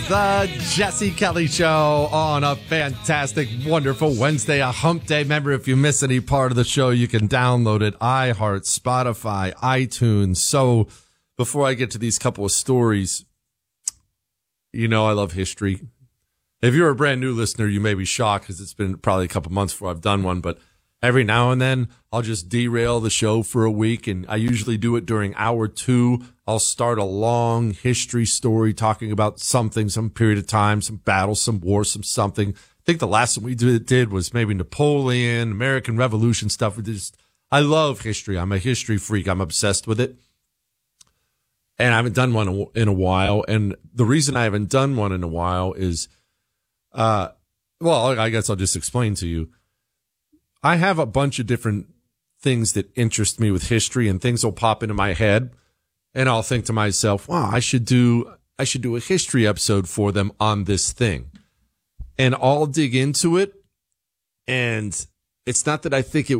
The Jesse Kelly Show on a fantastic, wonderful Wednesday, a hump day. Remember, if you miss any part of the show, you can download it, iHeart, Spotify, iTunes. So before I get to these couple of stories, you know I love history. If you're a brand new listener, you may be shocked because it's been probably a couple months before I've done one, but every now and then I'll just derail the show for a week, and I usually do it during hour 2. I'll start a long history story talking about something, some period of time, some battle, some war, some something. I think the last one we did was maybe Napoleon, American Revolution stuff. I love history. I'm a history freak. I'm obsessed with it. And I haven't done one in a while. And the reason I haven't done one in a while is, well, I guess I'll just explain to you. I have a bunch of different things that interest me with history, and things will pop into my head, and I'll think to myself, wow, I should do a history episode for them on this thing. And I'll dig into it, and it's not that I think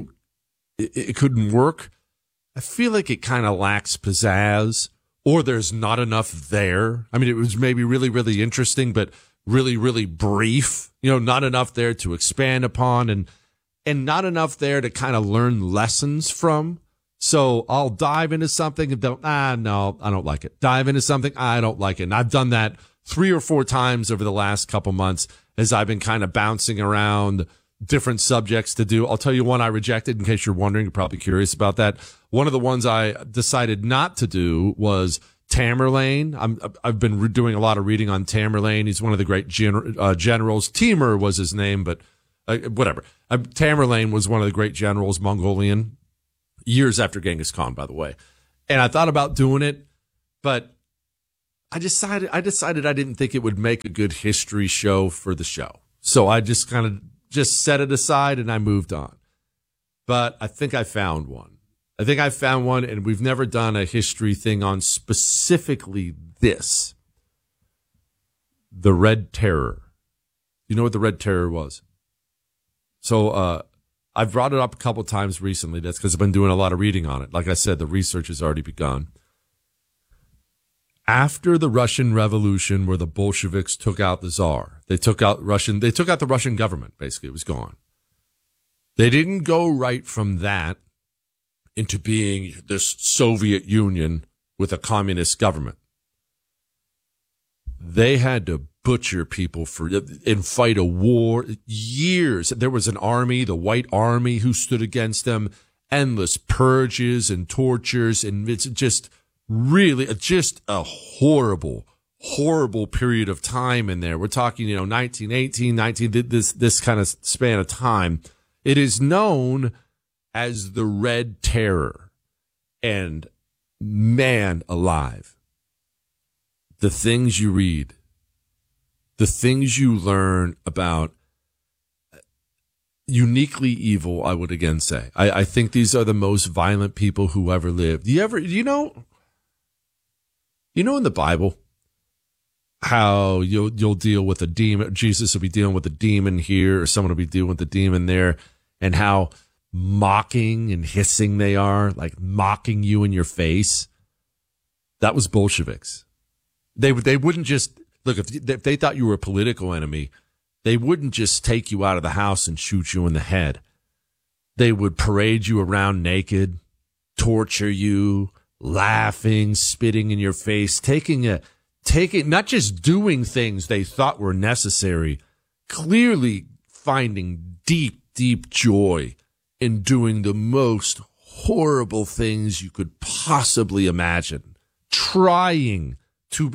it couldn't work. I feel like it kind of lacks pizzazz, or there's not enough there. I mean, it was maybe really, really interesting, but really, really brief, not enough there to expand upon, and not enough there to kind of learn lessons from. So I'll dive into something and no, I don't like it. Dive into something, I don't like it. And I've done that 3 or 4 times over the last couple months as I've been kind of bouncing around different subjects to do. I'll tell you one I rejected in case you're wondering. You're probably curious about that. One of the ones I decided not to do was Tamerlane. I've been doing a lot of reading on Tamerlane. He's one of the great generals. Timur was his name, but whatever. Tamerlane was one of the great generals, Mongolian, years after Genghis Khan, by the way. And I thought about doing it, but I decided I didn't think it would make a good history show for the show. So I just kind of set it aside and I moved on. But I think I found one. And we've never done a history thing on specifically this. The Red Terror. You know what the Red Terror was? So I've brought it up a couple of times recently. That's because I've been doing a lot of reading on it. Like I said, the research has already begun. After the Russian Revolution, where the Bolsheviks took out the Tsar, they took out the Russian government. Basically, it was gone. They didn't go right from that into being this Soviet Union with a communist government. They had to butcher people and fight a war years. There was an army, the White Army, who stood against them. Endless purges and tortures, and it's just a horrible period of time in there. We're talking, 1918, this kind of span of time. It is known as the Red Terror. And man alive, the things you read, the things you learn about uniquely evil, I would again say. I think these are the most violent people who ever lived. You know in the Bible how you'll deal with a demon. Jesus will be dealing with a demon here, or someone will be dealing with a demon there, and how mocking and hissing they are, like mocking you in your face. That was Bolsheviks. They wouldn't just look, if they thought you were a political enemy, they wouldn't just take you out of the house and shoot you in the head. They would parade you around naked, torture you, laughing, spitting in your face, taking not just doing things they thought were necessary, clearly finding deep, deep joy in doing the most horrible things you could possibly imagine. Trying to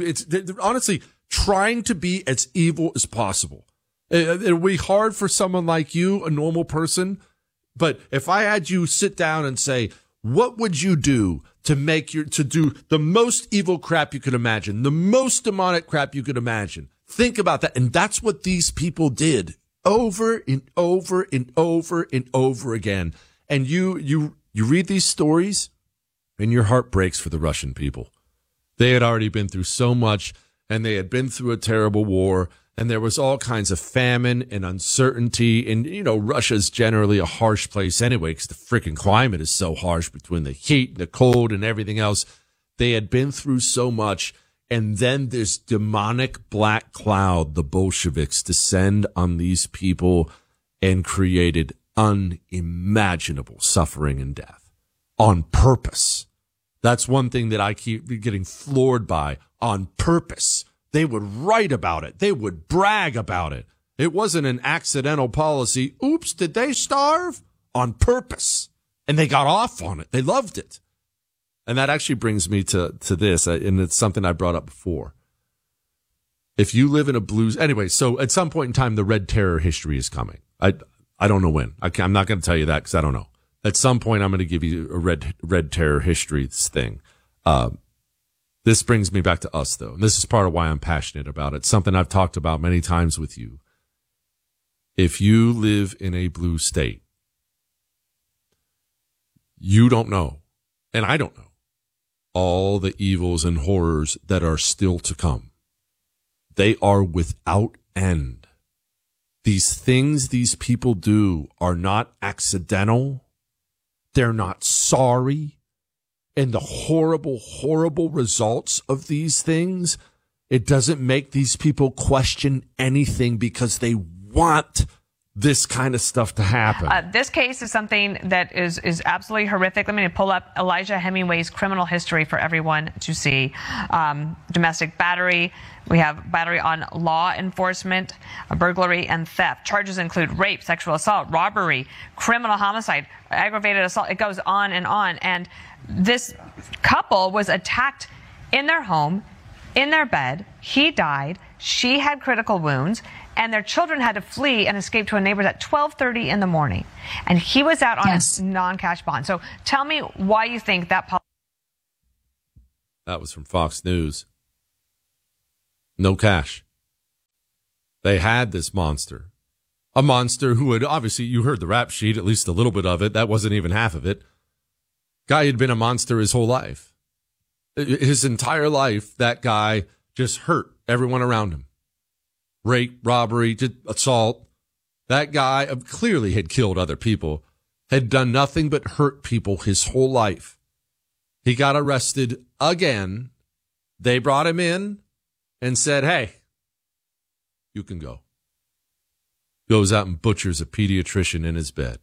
be as evil as possible. It'll be hard for someone like you, a normal person, but if I had you sit down and say, what would you do to do the most evil crap you could imagine, the most demonic crap you could imagine? Think about that. And that's what these people did over and over and over and over again. And you read these stories and your heart breaks for the Russian people. They had already been through so much, and they had been through a terrible war, and there was all kinds of famine and uncertainty. And, Russia's generally a harsh place anyway, because the freaking climate is so harsh between the heat, the cold, and everything else. They had been through so much, And then this demonic black cloud, the Bolsheviks, descend on these people and created unimaginable suffering and death on purpose. That's one thing that I keep getting floored by. On purpose. They would write about it. They would brag about it. It wasn't an accidental policy. Oops, did they starve? On purpose. And they got off on it. They loved it. And that actually brings me to this, and it's something I brought up before. If you live in a blues, anyway, so at some point in time, the Red Terror history is coming. I don't know when. I'm not going to tell you that because I don't know. At some point, I'm going to give you a Red Terror history thing. This brings me back to us, though. And this is part of why I'm passionate about it. Something I've talked about many times with you. If you live in a blue state, you don't know, and I don't know, all the evils and horrors that are still to come. They are without end. These things these people do are not accidental. They're not sorry. And the horrible, horrible results of these things, it doesn't make these people question anything because they want this kind of stuff to happen. This case is something that is absolutely horrific. Let me pull up Elijah Hemingway's criminal history for everyone to see. Domestic battery. We have battery on law enforcement, burglary, and theft. Charges include rape, sexual assault, robbery, criminal homicide, aggravated assault. It goes on. And this couple was attacked in their home, in their bed. He died. She had critical wounds. And their children had to flee and escape to a neighbor's at 12:30 in the morning. And he was out on a non-cash bond. So tell me why you think that. That was from Fox News. No cash. They had this monster. A monster who had, obviously, you heard the rap sheet, at least a little bit of it. That wasn't even half of it. Guy had been a monster his whole life. His entire life, that guy just hurt everyone around him. Rape, robbery, assault. That guy clearly had killed other people, had done nothing but hurt people his whole life. He got arrested again. They brought him in and said, hey, you can go. Goes out and butchers a pediatrician in his bed.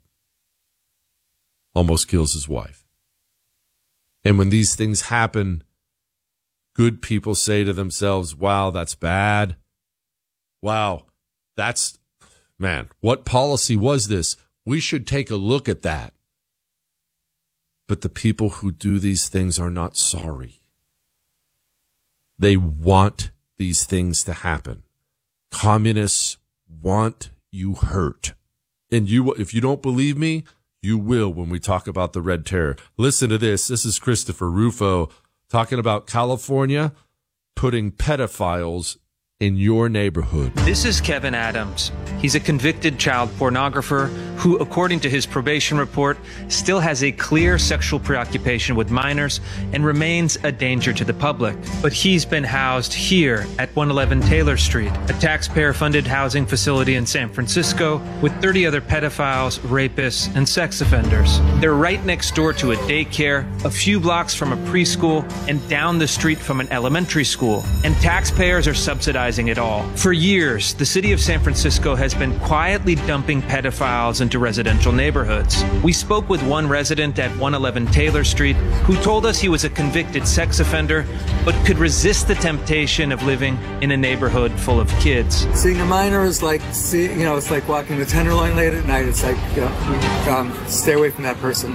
Almost kills his wife. And when these things happen, good people say to themselves, wow, that's bad. Wow, man, what policy was this? We should take a look at that. But the people who do these things are not sorry. They want these things to happen. Communists want you hurt. And if you don't believe me, you will when we talk about the Red Terror. Listen to this. This is Christopher Rufo talking about California putting pedophiles in your neighborhood. This is Kevin Adams. He's a convicted child pornographer who, according to his probation report, still has a clear sexual preoccupation with minors and remains a danger to the public. But he's been housed here at 111 Taylor Street, a taxpayer-funded housing facility in San Francisco with 30 other pedophiles, rapists, and sex offenders. They're right next door to a daycare, a few blocks from a preschool, and down the street from an elementary school. And taxpayers are subsidizing it all. For years, the city of San Francisco has been quietly dumping pedophiles into residential neighborhoods. We spoke with one resident at 111 Taylor Street who told us he was a convicted sex offender, but could resist the temptation of living in a neighborhood full of kids. Seeing a minor is like, it's like walking the Tenderloin late at night. It's like, stay away from that person.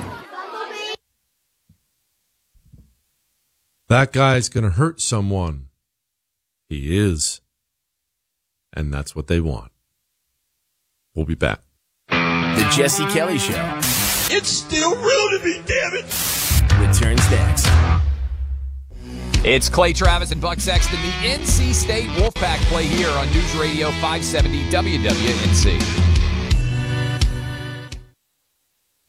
That guy's going to hurt someone. He is. And that's what they want. We'll be back. The Jesse Kelly Show. It's still real to me, damn it. Returns next. It's Clay Travis and Buck Sexton. The NC State Wolfpack play here on News Radio 570 WWNC.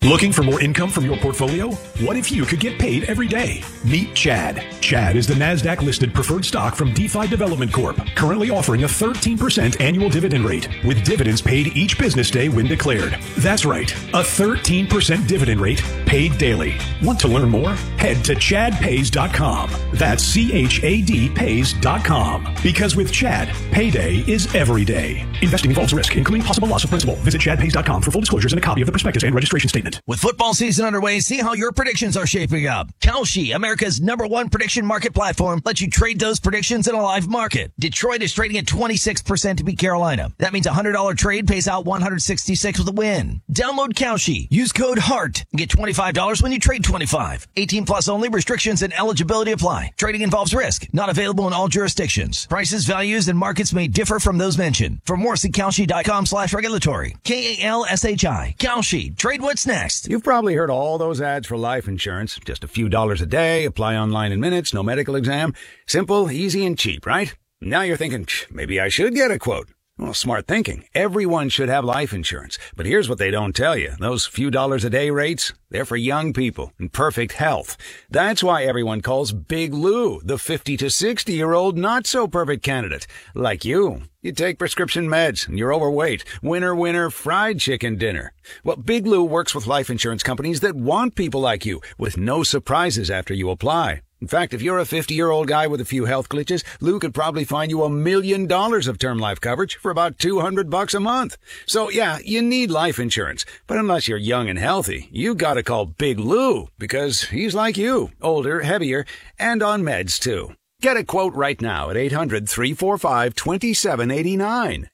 Looking for more income from your portfolio? What if you could get paid every day? Meet Chad. Chad is the NASDAQ-listed preferred stock from DeFi Development Corp., currently offering a 13% annual dividend rate, with dividends paid each business day when declared. That's right, a 13% dividend rate paid daily. Want to learn more? Head to ChadPays.com. That's ChadPays.com. Because with Chad, payday is every day. Investing involves risk, including possible loss of principal. Visit ChadPays.com for full disclosures and a copy of the prospectus and registration statement. With football season underway, see how your predictions are shaping up. Kalshi, America's #1 prediction market platform, lets you trade those predictions in a live market. Detroit is trading at 26% to beat Carolina. That means a $100 trade pays out $166 with a win. Download Kalshi. Use code HEART and get $25 when you trade 25. 18 plus only. Restrictions and eligibility apply. Trading involves risk. Not available in all jurisdictions. Prices, values, and markets may differ from those mentioned. For more, see Kalshi.com/regulatory. KALSHI. Kalshi. Trade what's next. You've probably heard all those ads for life insurance. Just a few dollars a day, apply online in minutes, no medical exam. Simple, easy, and cheap, right? Now you're thinking, maybe I should get a quote. Well, smart thinking. Everyone should have life insurance. But here's what they don't tell you. Those few dollars a day rates, they're for young people in perfect health. That's why everyone calls Big Lou the 50 to 60-year-old not-so-perfect candidate. Like you. You take prescription meds and you're overweight. Winner, fried chicken dinner. Well, Big Lou works with life insurance companies that want people like you with no surprises after you apply. In fact, if you're a 50-year-old guy with a few health glitches, Lou could probably find you $1 million of term life coverage for about $200 a month. So yeah, you need life insurance. But unless you're young and healthy, you gotta call Big Lou because he's like you, older, heavier, and on meds too. Get a quote right now at 800-345-2789.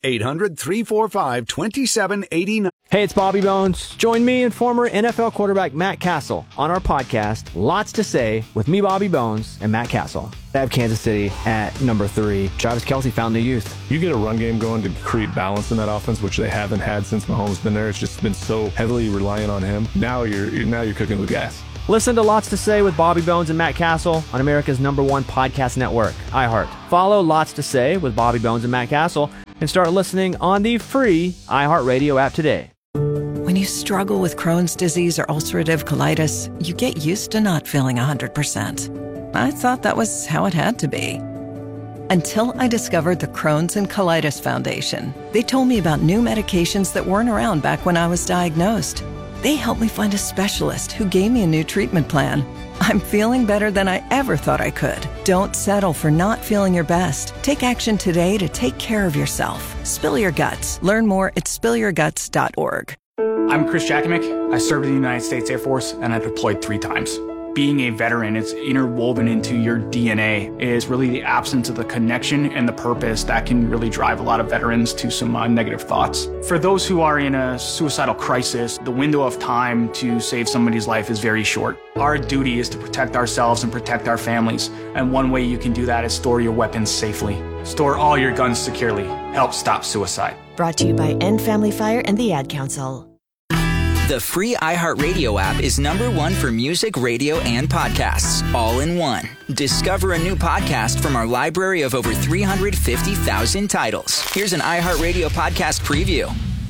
800-345-2789. Hey, it's Bobby Bones. Join me and former NFL quarterback Matt Castle on our podcast, Lots to Say, with me, Bobby Bones, and Matt Castle. I have Kansas City at number 3. Travis Kelce found the youth. You get a run game going to create balance in that offense, which they haven't had since Mahomes been there. It's just been so heavily reliant on him. Now you're cooking with gas. Listen to Lots to Say with Bobby Bones and Matt Castle on America's #1 podcast network, iHeart. Follow Lots to Say with Bobby Bones and Matt Castle and start listening on the free iHeartRadio app today. When you struggle with Crohn's disease or ulcerative colitis, you get used to not feeling 100%. I thought that was how it had to be. Until I discovered the Crohn's and Colitis Foundation. They told me about new medications that weren't around back when I was diagnosed. They helped me find a specialist who gave me a new treatment plan. I'm feeling better than I ever thought I could. Don't settle for not feeling your best. Take action today to take care of yourself. Spill your guts. Learn more at spillyourguts.org. I'm Chris Jakovic. I served in the United States Air Force and I deployed 3 times. Being a veteran, it's interwoven into your DNA, is really the absence of the connection and the purpose that can really drive a lot of veterans to some negative thoughts. For those who are in a suicidal crisis, the window of time to save somebody's life is very short. Our duty is to protect ourselves and protect our families. And one way you can do that is store your weapons safely. Store all your guns securely. Help stop suicide. Brought to you by End Family Fire and the Ad Council. The free iHeartRadio app is #1 for music, radio, and podcasts, all in one. Discover a new podcast from our library of over 350,000 titles. Here's an iHeartRadio podcast preview.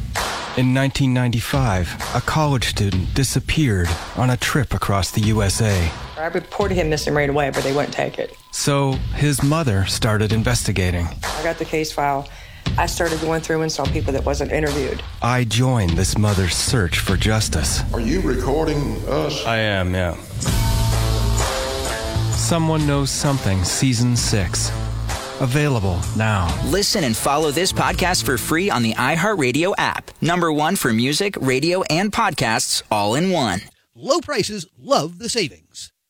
In 1995, a college student disappeared on a trip across the USA. I reported him missing right away, but they wouldn't take it. So his mother started investigating. I got the case file. I started going through and saw people that wasn't interviewed. I joined this mother's search for justice. Are you recording us? I am, yeah. Someone Knows Something, Season 6. Available now. Listen and follow this podcast for free on the iHeartRadio app. #1 for music, radio, and podcasts, all in one. Low prices love the savings.